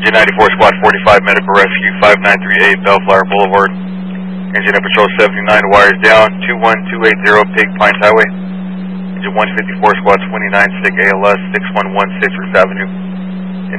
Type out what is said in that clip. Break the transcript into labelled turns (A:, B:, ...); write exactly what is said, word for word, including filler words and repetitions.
A: Engine ninety-four Squad forty-five, Medical Rescue five nine three eight, Bellflower Boulevard. Engine at Patrol seventy-nine, wires down, two one two eight zero, Pig Pines Highway. Engine one fifty-four Squad twenty-nine, S I C A L S six one one six Avenue.